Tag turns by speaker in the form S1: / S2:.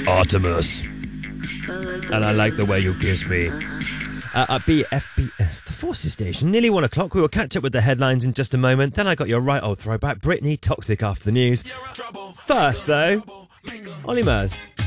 S1: Artemis. And I like the way you kiss me. At BFBS, the Forces Station, nearly 1 o'clock. We will catch up with the headlines in just a moment. Then I got your right old throwback, Britney, Toxic after the news. First, though, Ollie Murs.